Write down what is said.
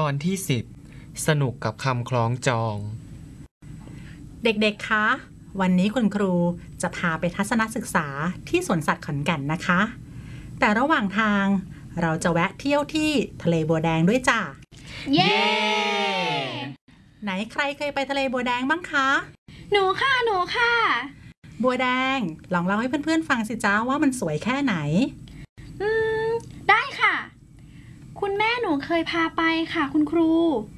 อนที่10สนุกกับคำคล้องจองเด็กๆคะวันนี้คุณครูจะพาไปทัศนศึกษาที่สวนสัตว์ขอนแก่นนะคะแต่ระหว่างทางเราจะแวะเที่ยวที่ทะเลบัวแดงด้วยจ้ะเย้ไหนใครเคยไปทะเลบัวแดงบ้างคะหนูค่ะบัวแดงลองเล่าให้เพื่อนๆฟังสิจ้าว่ามันสวยแค่ไหนได้ค่ะคุณแม่หนูเคยพาไปค่ะคุณครู